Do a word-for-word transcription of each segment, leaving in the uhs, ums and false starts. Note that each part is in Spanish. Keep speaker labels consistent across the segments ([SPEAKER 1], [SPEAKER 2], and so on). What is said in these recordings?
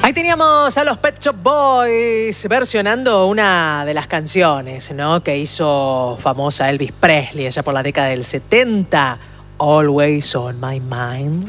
[SPEAKER 1] Ahí teníamos a los Pet Shop Boys versionando una de las canciones, ¿no?, que hizo famosa Elvis Presley allá por la década del setenta, Always on My Mind.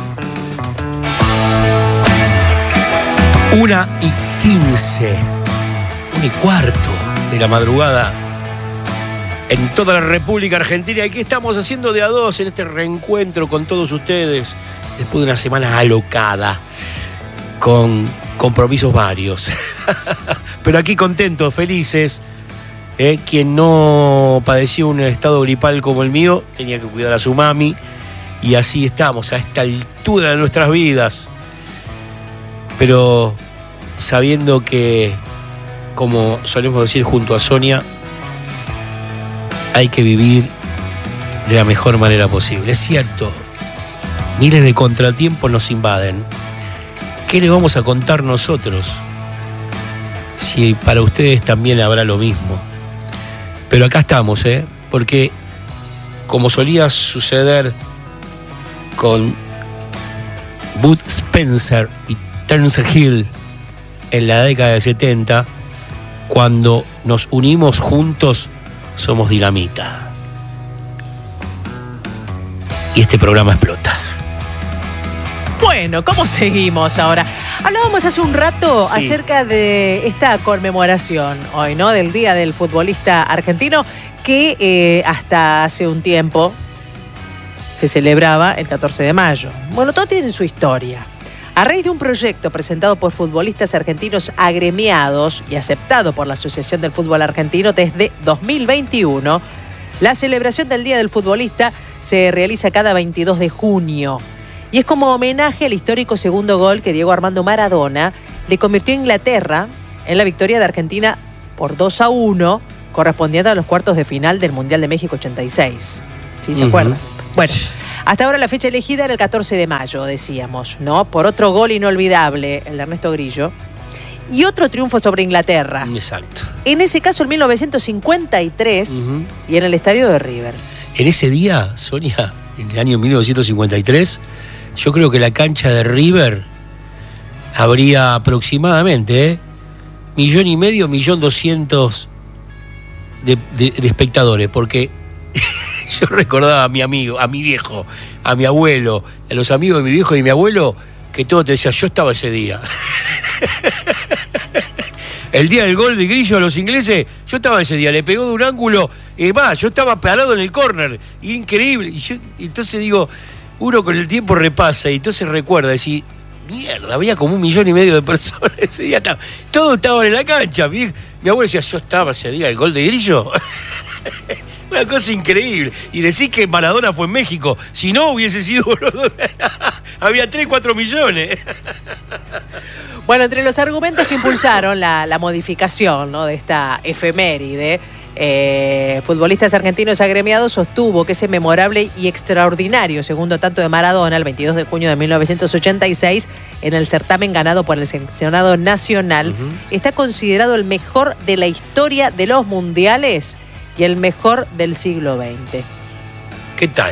[SPEAKER 2] Una y quince, un y cuarto de la madrugada en toda la República Argentina. ¿Y qué estamos haciendo de a dos en este reencuentro con todos ustedes después de una semana alocada, con compromisos varios? Pero aquí contentos, felices. Eh, quien no padeció un estado gripal como el mío tenía que cuidar a su mami, y así estamos a esta altura de nuestras vidas, pero sabiendo que, como solemos decir junto a Sonia, hay que vivir de la mejor manera posible. Es cierto, miles de contratiempos nos invaden. ¿Qué les vamos a contar nosotros si para ustedes también habrá lo mismo? Pero acá estamos, ¿eh? Porque, como solía suceder con Bud Spencer y Terence Hill en la década de setenta, cuando nos unimos juntos somos dinamita. Y este programa explota.
[SPEAKER 1] Bueno, ¿cómo seguimos ahora? Hablábamos hace un rato sí. acerca de esta conmemoración hoy, ¿no?, del Día del Futbolista Argentino, que eh, hasta hace un tiempo se celebraba el catorce de mayo. Bueno, todo tiene su historia. A raíz de un proyecto presentado por futbolistas argentinos agremiados y aceptado por la Asociación del Fútbol Argentino desde dos mil veintiuno, la celebración del Día del Futbolista se realiza cada veintidós de junio. Y es como homenaje al histórico segundo gol que Diego Armando Maradona le convirtió a Inglaterra en la victoria de Argentina por dos a uno, correspondiente a los cuartos de final del Mundial de México ochenta y seis. ¿Sí se uh-huh. acuerdan? Bueno, hasta ahora la fecha elegida era el catorce de mayo, decíamos, ¿no? Por otro gol inolvidable, el de Ernesto Grillo, y otro triunfo sobre Inglaterra.
[SPEAKER 2] Exacto.
[SPEAKER 1] En ese caso, en mil novecientos cincuenta y tres, uh-huh. y en el estadio de River.
[SPEAKER 2] En ese día, Sonia, en el año mil novecientos cincuenta y tres, yo creo que la cancha de River habría aproximadamente ¿eh? millón y medio, millón doscientos de, de, de espectadores, porque yo recordaba a mi amigo, a mi viejo, a mi abuelo, a los amigos de mi viejo y mi abuelo, que todo te decía, yo estaba ese día. El día del gol de Grillo a los ingleses, yo estaba ese día, le pegó de un ángulo, y más, yo estaba parado en el córner, increíble. Y yo, entonces digo, uno con el tiempo repasa y entonces recuerda, decir, mierda, había como un millón y medio de personas ese día. Estaba, todos estaban en la cancha. Mi, mi abuelo decía, yo estaba ese día, el gol de Grillo. Una cosa increíble. Y decir que Maradona fue en México. Si no, hubiese sido... había tres, cuatro millones.
[SPEAKER 1] Bueno, entre los argumentos que impulsaron la, la modificación, ¿no?, de esta efeméride, Eh, futbolistas argentinos agremiados sostuvo que ese memorable y extraordinario segundo tanto de Maradona el veintidós de junio de mil novecientos ochenta y seis en el certamen ganado por el seleccionado nacional uh-huh. está considerado el mejor de la historia de los mundiales y el mejor del siglo veinte.
[SPEAKER 2] ¿Qué tal?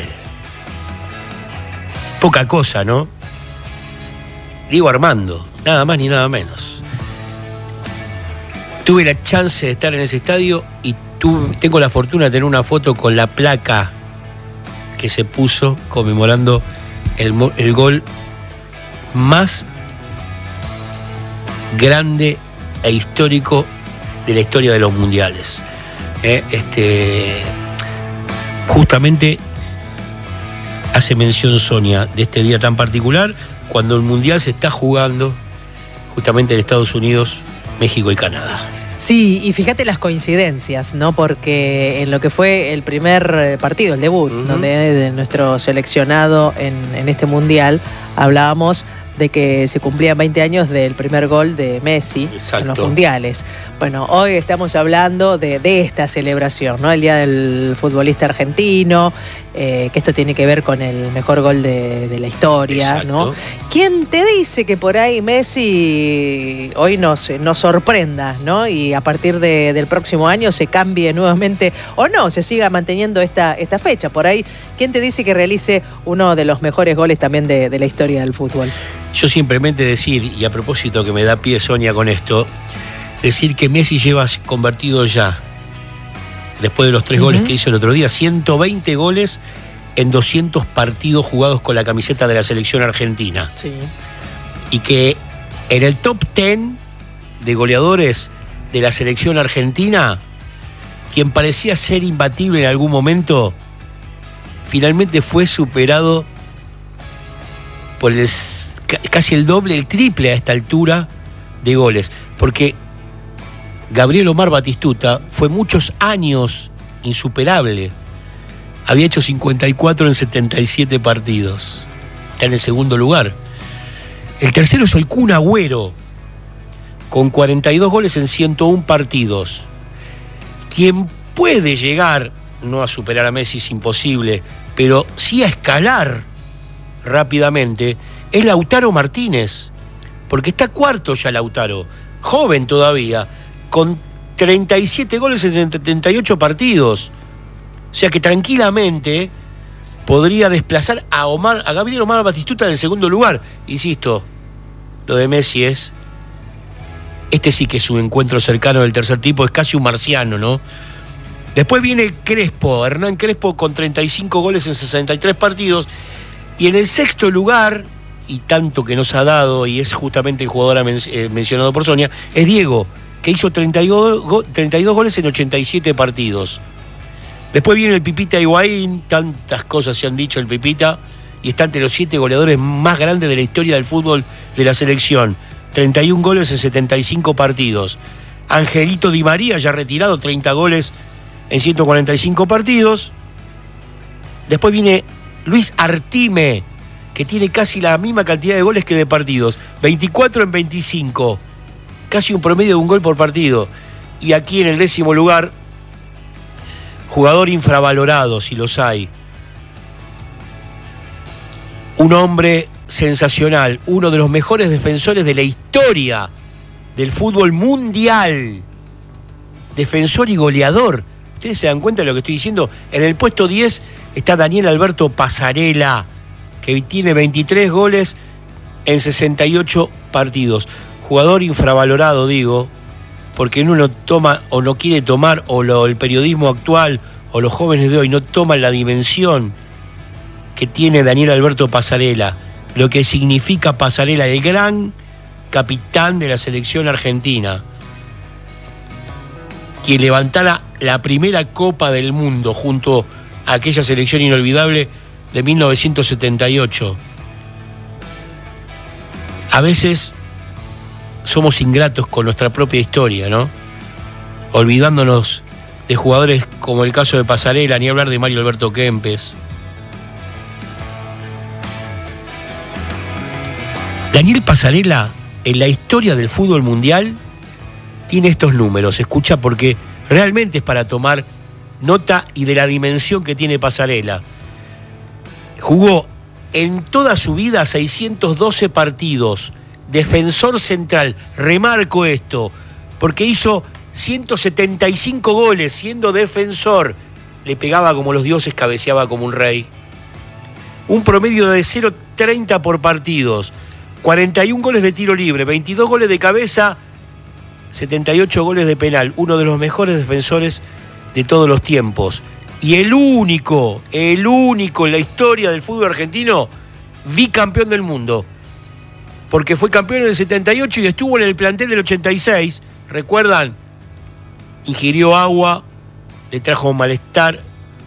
[SPEAKER 2] Poca cosa, ¿no? Diego Armando, nada más ni nada menos. Tuve la chance de estar en ese estadio y tuve, tengo la fortuna de tener una foto con la placa que se puso conmemorando el, el gol más grande e histórico de la historia de los mundiales. Eh, este, justamente hace mención Sonia de este día tan particular cuando el mundial se está jugando justamente en Estados Unidos, México y Canadá.
[SPEAKER 1] Sí, y fíjate las coincidencias, ¿no? Porque en lo que fue el primer partido, el debut, uh-huh. donde de nuestro seleccionado en, en este mundial, hablábamos de que se cumplían veinte años del primer gol de Messi Exacto. en los mundiales. Bueno, hoy estamos hablando de, de esta celebración, ¿no? El Día del Futbolista Argentino, eh, que esto tiene que ver con el mejor gol de, de la historia, Exacto. ¿no? ¿Quién te dice que por ahí Messi hoy nos, nos sorprenda, ¿no? Y a partir de, del próximo año se cambie nuevamente, o no, se siga manteniendo esta, esta fecha. Por ahí, ¿quién te dice que realice uno de los mejores goles también de, de la historia del fútbol?
[SPEAKER 2] yo simplemente decir, y a propósito que me da pie Sonia con esto, decir que Messi lleva convertido ya, después de los tres uh-huh. goles que hizo el otro día, ciento veinte goles en doscientos partidos jugados con la camiseta de la selección argentina.
[SPEAKER 1] Sí.
[SPEAKER 2] Y que en el top diez de goleadores de la selección argentina, quien parecía ser imbatible en algún momento, finalmente fue superado por el, casi el doble, el triple a esta altura de goles. Porque Gabriel Omar Batistuta fue muchos años insuperable. Había hecho cincuenta y cuatro en setenta y siete partidos. Está en el segundo lugar. El tercero es el Kun Agüero, con cuarenta y dos goles en ciento uno partidos. Quien puede llegar, no a superar a Messi es imposible, pero sí a escalar rápidamente, es Lautaro Martínez. Porque está cuarto ya Lautaro, joven todavía, con treinta y siete goles en setenta y ocho partidos. O sea que tranquilamente podría desplazar a Omar, a Gabriel Omar Batistuta del segundo lugar. Insisto, lo de Messi es... Este sí que es un encuentro cercano del tercer tipo, es casi un marciano, ¿no? Después viene Crespo, Hernán Crespo con treinta y cinco goles en sesenta y tres partidos. Y en el sexto lugar, y tanto que nos ha dado, y es justamente el jugador men- eh, mencionado por Sonia, es Diego, que hizo treinta y dos, go- treinta y dos goles en ochenta y siete partidos. Después viene el Pipita Higuaín, tantas cosas se han dicho el Pipita, y está entre los siete goleadores más grandes de la historia del fútbol de la selección. treinta y un goles en setenta y cinco partidos. Angelito Di María, ya retirado, treinta goles en ciento cuarenta y cinco partidos. Después viene Luis Artime, que tiene casi la misma cantidad de goles que de partidos. veinticuatro en veinticinco. Casi un promedio de un gol por partido. Y aquí en el décimo lugar, jugador infravalorado, si los hay. Un hombre sensacional, uno de los mejores defensores de la historia del fútbol mundial. Defensor y goleador. Ustedes se dan cuenta de lo que estoy diciendo. En el puesto diez está Daniel Alberto Pasarela, que tiene veintitrés goles en sesenta y ocho partidos. Jugador infravalorado, digo, porque uno no toma o no quiere tomar, o lo, el periodismo actual o los jóvenes de hoy no toman la dimensión que tiene Daniel Alberto Pasarela, lo que significa Pasarela, el gran capitán de la selección argentina, quien levantara la primera Copa del Mundo junto a aquella selección inolvidable de mil novecientos setenta y ocho. A veces somos ingratos con nuestra propia historia, ¿no? Olvidándonos de jugadores como el caso de Pasarela, ni hablar de Mario Alberto Kempes. Daniel Pasarela, en la historia del fútbol mundial, tiene estos números. Escucha, porque realmente es para tomar nota y de la dimensión que tiene Pasarela. Jugó en toda su vida seiscientos doce partidos. Defensor central. Remarco esto, porque hizo ciento setenta y cinco goles siendo defensor. Le pegaba como los dioses, cabeceaba como un rey. Un promedio de cero punto treinta por partidos. cuarenta y un goles de tiro libre, veintidós goles de cabeza, setenta y ocho goles de penal. Uno de los mejores defensores de todos los tiempos. Y el único, el único en la historia del fútbol argentino, bicampeón del mundo. Porque fue campeón en el setenta y ocho y estuvo en el plantel del ochenta y seis. ¿Recuerdan? Ingirió agua, le trajo malestar,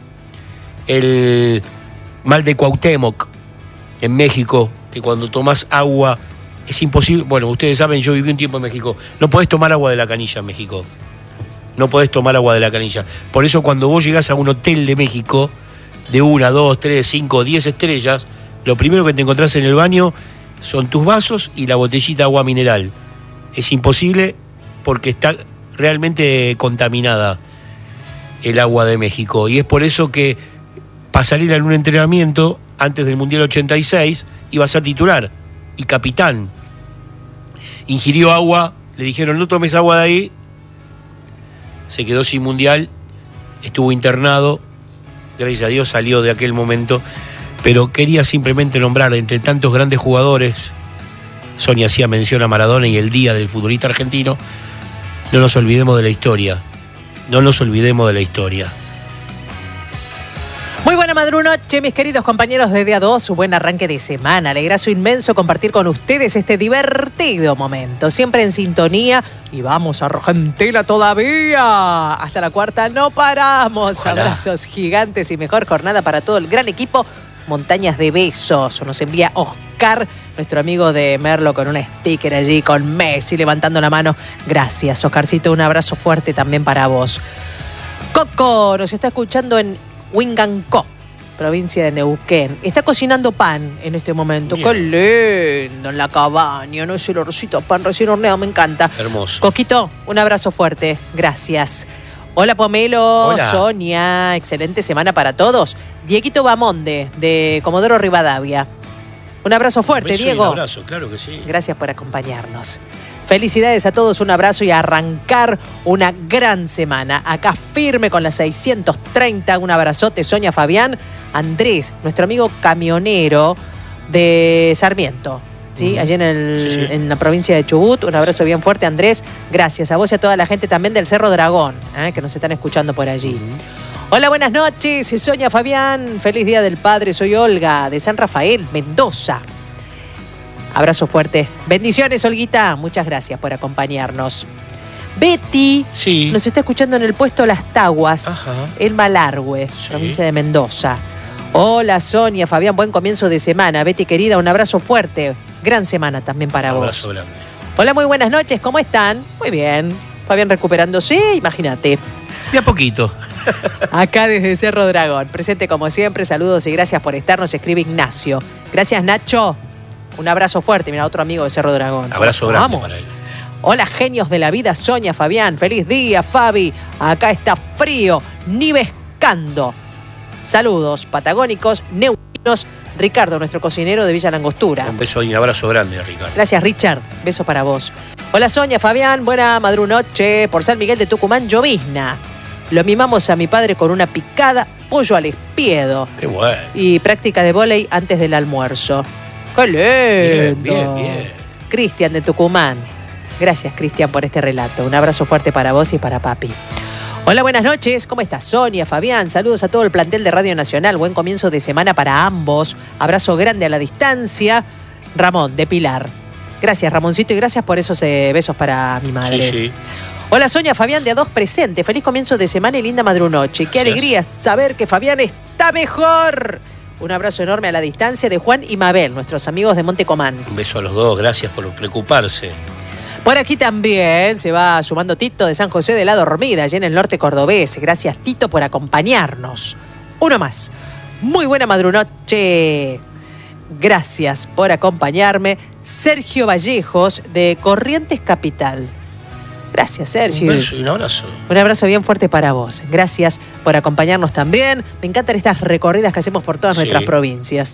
[SPEAKER 2] el mal de Cuauhtémoc en México, que cuando tomás agua es imposible. Bueno, ustedes saben, yo viví un tiempo en México. No podés tomar agua de la canilla en México. No podés tomar agua de la canilla. Por eso cuando vos llegás a un hotel de México, de una, dos, tres, cinco, diez estrellas, lo primero que te encontrás en el baño son tus vasos y la botellita de agua mineral. Es imposible porque está realmente contaminada el agua de México. Y es por eso que Pasarela en un entrenamiento antes del Mundial ochenta y seis iba a ser titular y capitán. Ingirió agua, le dijeron no tomes agua de ahí, se quedó sin Mundial, estuvo internado, gracias a Dios salió de aquel momento, pero quería simplemente nombrar entre tantos grandes jugadores Sonia hacía mención a Maradona y el día del futbolista argentino. No nos olvidemos de la historia. No nos olvidemos de la historia.
[SPEAKER 1] Muy buena madrunoche, mis queridos compañeros de Día dos, un buen arranque de semana. Alegrazo inmenso compartir con ustedes este divertido momento. Siempre en sintonía y vamos a Argentina todavía. Hasta la cuarta no paramos.
[SPEAKER 2] Ojalá.
[SPEAKER 1] Abrazos gigantes y mejor jornada para todo el gran equipo. Montañas de besos. Nos envía Oscar, nuestro amigo de Merlo, con un sticker allí, con Messi levantando la mano. Gracias, Oscarcito. Un abrazo fuerte también para vos. Coco nos está escuchando en Huingancó, provincia de Neuquén. Está cocinando pan en este momento.
[SPEAKER 2] Bien.
[SPEAKER 1] Qué lindo en la cabaña, ¿no? Ese olorcito a pan recién horneado, me encanta.
[SPEAKER 2] Hermoso.
[SPEAKER 1] Coquito, un abrazo fuerte. Gracias. Hola, Pomelo.
[SPEAKER 2] Hola.
[SPEAKER 1] Sonia. Excelente semana para todos. Dieguito Bamonde, de Comodoro Rivadavia. Un abrazo fuerte,
[SPEAKER 2] Beso y
[SPEAKER 1] Diego.
[SPEAKER 2] Un abrazo, claro que sí.
[SPEAKER 1] Gracias por acompañarnos. Felicidades a todos, un abrazo y a arrancar una gran semana. Acá firme con las seiscientos treinta, un abrazote, Sonia, Fabián, Andrés, nuestro amigo camionero de Sarmiento, ¿sí?
[SPEAKER 2] Uh-huh.
[SPEAKER 1] Allí en, el,
[SPEAKER 2] Sí, sí.
[SPEAKER 1] en la provincia de Chubut. Un abrazo bien fuerte, Andrés. Gracias a vos y a toda la gente también del Cerro Dragón, ¿eh? que nos están escuchando por allí.
[SPEAKER 2] Uh-huh.
[SPEAKER 1] Hola, buenas noches, Sonia, Fabián. Feliz Día del Padre, soy Olga, de San Rafael, Mendoza. Abrazo fuerte. Bendiciones, Olguita. Muchas gracias por acompañarnos. Betty
[SPEAKER 2] Sí.
[SPEAKER 1] nos está escuchando en el puesto Las Taguas,
[SPEAKER 2] Ajá.
[SPEAKER 1] en Malargüe,
[SPEAKER 2] Sí.
[SPEAKER 1] provincia de Mendoza. Hola, Sonia, Fabián, buen comienzo de semana. Betty, querida, un abrazo fuerte. Gran semana también para
[SPEAKER 2] Un
[SPEAKER 1] vos.
[SPEAKER 2] abrazo grande.
[SPEAKER 1] Hola, muy buenas noches. ¿Cómo están? Muy bien. Fabián recuperándose, imagínate.
[SPEAKER 2] De a poquito.
[SPEAKER 1] Acá desde Cerro Dragón. Presente como siempre. Saludos y gracias por estar. Nos escribe Ignacio. Gracias, Nacho. Un abrazo fuerte. Mira, otro amigo de Cerro Dragón.
[SPEAKER 2] Abrazo grande
[SPEAKER 1] Vamos.
[SPEAKER 2] para él.
[SPEAKER 1] Hola, genios de la vida, Sonia, Fabián. Feliz día, Fabi. Acá está frío, nivescando. Saludos patagónicos, neuquinos. Ricardo, nuestro cocinero de Villa Langostura.
[SPEAKER 2] Un beso y un abrazo grande, Ricardo.
[SPEAKER 1] Gracias, Richard. Beso para vos. Hola, Sonia, Fabián. Buena madrunoche. Por San Miguel de Tucumán, llovizna. Lo mimamos a mi padre con una picada, pollo al espiedo
[SPEAKER 2] Qué bueno.
[SPEAKER 1] y práctica de vóley antes del almuerzo. ¡Qué lindo!
[SPEAKER 2] Bien, bien, bien.
[SPEAKER 1] Cristian de Tucumán. Gracias, Cristian, por este relato. Un abrazo fuerte para vos y para papi. Hola, buenas noches. ¿Cómo estás, Sonia, Fabián? Saludos a todo el plantel de Radio Nacional. Buen comienzo de semana para ambos. Abrazo grande a la distancia. Ramón, de Pilar. Gracias, Ramoncito, y gracias por esos eh, besos para mi madre.
[SPEAKER 2] Sí, sí.
[SPEAKER 1] Hola, Sonia, Fabián, de A dos presente. Feliz comienzo de semana y linda madrunoche. Qué
[SPEAKER 2] Gracias.
[SPEAKER 1] alegría saber que Fabián está mejor. Un abrazo enorme a la distancia de Juan y Mabel, nuestros amigos de Monte Comán.
[SPEAKER 2] Un beso a los dos. Gracias por preocuparse.
[SPEAKER 1] Por aquí también se va sumando Tito de San José de la Dormida, allí en el norte cordobés. Gracias, Tito, por acompañarnos. Uno más. Muy buena madrunoche. Gracias por acompañarme. Sergio Vallejos, de Corrientes Capital. Gracias, Sergio.
[SPEAKER 2] Un beso y un abrazo.
[SPEAKER 1] Un abrazo bien fuerte para vos. Gracias por acompañarnos también. Me encantan estas recorridas que hacemos por todas
[SPEAKER 2] Sí.
[SPEAKER 1] nuestras provincias.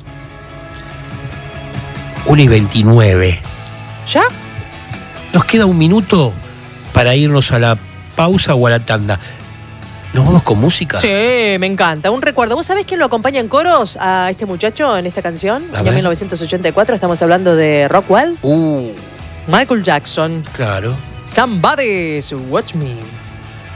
[SPEAKER 2] una y veintinueve.
[SPEAKER 1] ¿Ya?
[SPEAKER 2] Nos queda un minuto para irnos a la pausa o a la tanda. ¿Nos vamos con música?
[SPEAKER 1] Sí, me encanta. Un recuerdo. ¿Vos sabés quién lo acompaña en coros a este muchacho en esta canción?
[SPEAKER 2] A
[SPEAKER 1] Año
[SPEAKER 2] ver.
[SPEAKER 1] mil novecientos ochenta y cuatro, estamos hablando de Rockwell.
[SPEAKER 2] Uh,
[SPEAKER 1] Michael Jackson.
[SPEAKER 2] claro.
[SPEAKER 1] Somebody's Watch Me.